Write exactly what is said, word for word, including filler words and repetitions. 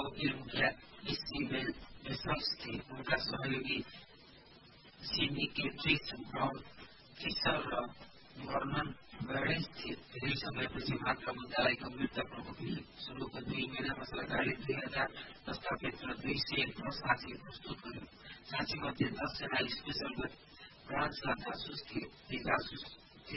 वकिल मुखिया इसिबेल बेसल्स्की, उनका सहयोगी सिन्डिकेट्रिस ब्राउन फिसर र भर्नन बेरेन्स थिए। धेरै समयपछि मात्र मुद्दालाई गम्भीरतापूर्वक लिए। सुरुको दुई महिनामा सरकारले दुई हजार प्रस्तावित र दुई सय दस साक्षी प्रस्तुत गर्यो। साक्षी मध्ये दसजना स्पेसल ब्रान्चका जासुस थिए। ती जासुस